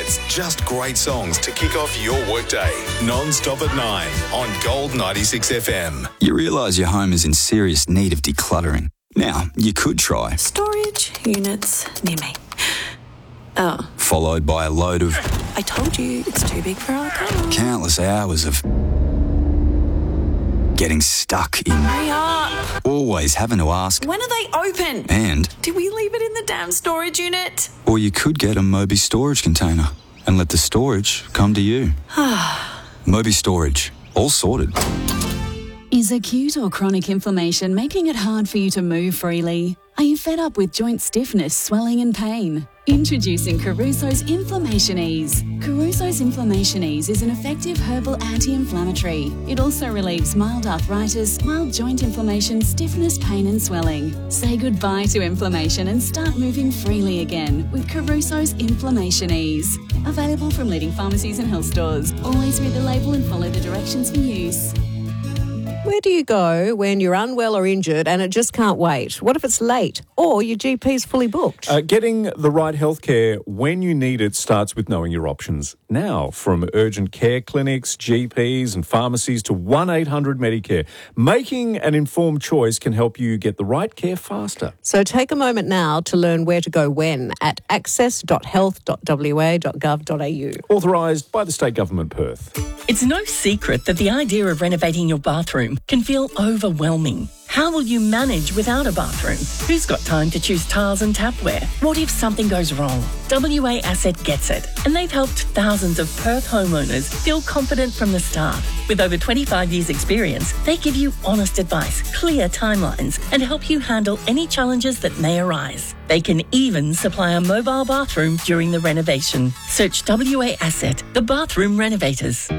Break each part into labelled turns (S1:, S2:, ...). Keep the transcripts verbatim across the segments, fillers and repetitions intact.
S1: It's just great songs to kick off your workday. Non-stop at nine on Gold ninety-six F M.
S2: You realise your home is in serious need of decluttering. Now, you could try
S3: storage units near me. Oh.
S2: Followed by a load of...
S3: I told you, it's too big for our car.
S2: Countless hours of... getting stuck in...
S3: Hurry up.
S2: Always having to ask...
S3: When are they open?
S2: And...
S3: did we leave it in the damn storage unit?
S2: Or you could get a Moby storage container and let the storage come to you. Moby Storage. All sorted.
S4: Is acute or chronic inflammation making it hard for you to move freely? Are you fed up with joint stiffness, swelling and pain? Introducing Caruso's Inflammation Ease. Caruso's Inflammation Ease is an effective herbal anti-inflammatory. It also relieves mild arthritis, mild joint inflammation, stiffness, pain and swelling. Say goodbye to inflammation and start moving freely again with Caruso's Inflammation Ease. Available from leading pharmacies and health stores. Always read the label and follow the directions for use.
S5: Where do you go when you're unwell or injured and it just can't wait? What if it's late or your G P's fully booked?
S6: Uh, getting the right healthcare when you need it starts with knowing your options. Now, from urgent care clinics, G Ps and pharmacies to one eight hundred Medicare, making an informed choice can help you get the right care faster.
S5: So take a moment now to learn where to go when at access dot health dot w a dot gov dot a u.
S6: Authorised by the State Government Perth.
S7: It's no secret that the idea of renovating your bathroom can feel overwhelming. How will you manage without a bathroom? Who's got time to choose tiles and tapware? What if something goes wrong? W A Asset gets it, and they've helped thousands of Perth homeowners feel confident from the start. With over twenty-five years experience, they give you honest advice, clear timelines, and help you handle any challenges that may arise. They can even supply a mobile bathroom during the renovation. Search W A Asset, the bathroom renovators.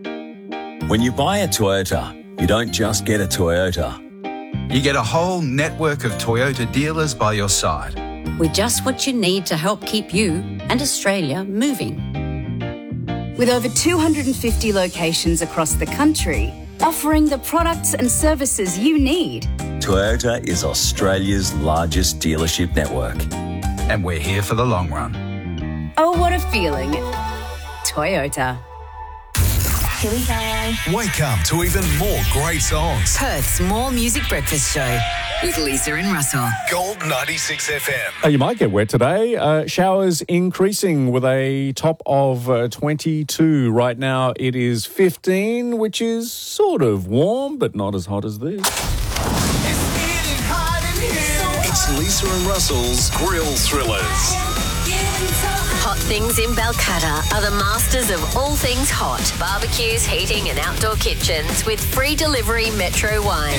S8: When you buy a Toyota, you don't just get a Toyota.
S9: You get a whole network of Toyota dealers by your side.
S10: With just what you need to help keep you and Australia moving. With over two hundred fifty locations across the country, offering the products and services you need.
S8: Toyota is Australia's largest dealership network.
S9: And we're here for the long run.
S10: Oh, what a feeling. Toyota.
S3: Here we go.
S1: Wake up to even more great songs.
S11: Perth's More Music Breakfast Show with Lisa and Russell.
S1: Gold ninety-six F M.
S6: Uh, you might get wet today. Uh, showers increasing with a top of uh, twenty-two. Right now it is fifteen, which is sort of warm, but not as hot as this.
S1: It's Lisa and Russell's Grill Thrillers.
S11: Hot Things in Balcatta are the masters of all things hot. Barbecues, heating and outdoor kitchens with free delivery Metro Wine.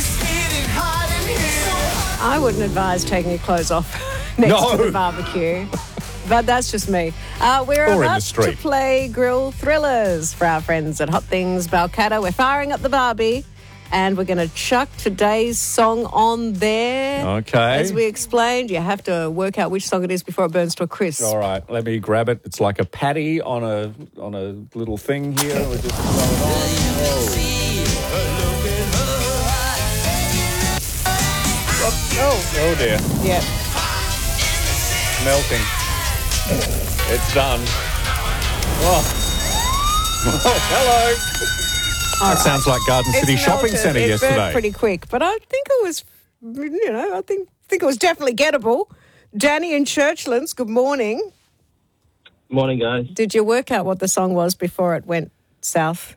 S5: I wouldn't advise taking your clothes off next
S6: No.
S5: to the barbecue. But that's just me. Uh, we're
S6: Or in the
S5: about to
S6: street.
S5: play Grill Thrillers for our friends at Hot Things Balcatta. We're firing up the Barbie and we're going to chuck today's song on there.
S6: Okay.
S5: As we explained, you have to work out which song it is before it burns to a crisp.
S6: All right, let me grab it. It's like a patty on a on a little thing here. We're just throw it on. Oh. Oh, oh dear.
S5: Yep.
S6: Melting. It's done. Oh. Oh, hello.
S5: All
S6: that
S5: right.
S6: sounds like Garden City
S5: It's
S6: Shopping
S5: melted.
S6: Centre
S5: it
S6: yesterday.
S5: Burned pretty quick, but I think it was, you know, I think think it was definitely gettable. Danny in Churchlands, good morning.
S12: Morning, guys.
S5: Did you work out what the song was before it went south?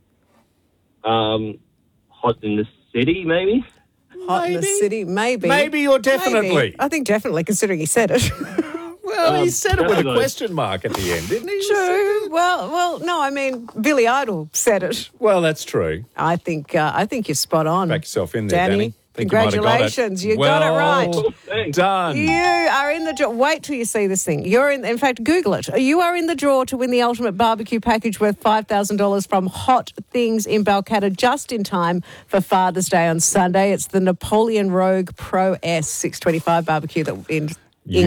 S12: Um, hot in the city, maybe?
S5: Hot in the city, maybe.
S6: Maybe or definitely?
S5: Maybe. I think definitely, considering he said it.
S6: Well, he
S12: Um,
S6: said it with a
S12: definitely.
S6: question mark at the end, didn't he?
S5: True. Well, well, no, I mean, Billy Idol said it.
S6: Well, that's true.
S5: I think uh, I think you're spot on.
S6: Back yourself in there,
S5: Danny.
S6: Danny. Think you might have got it.
S5: Congratulations, you got it right.
S6: Well
S12: Thanks.
S6: done.
S5: You are in the draw. Wait till you see this thing. You're in. In fact, Google it. You are in the draw to win the ultimate barbecue package worth five thousand dollars from Hot Things in Balcatta, just in time for Father's Day on Sunday. It's the Napoleon Rogue Pro S six twenty-five barbecue that in,